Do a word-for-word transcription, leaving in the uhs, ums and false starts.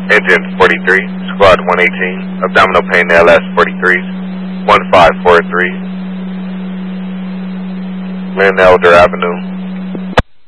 Engine forty-three, Squad one eighteen, abdominal pain L S forty-threes, one five four three, Lynn Elder Avenue,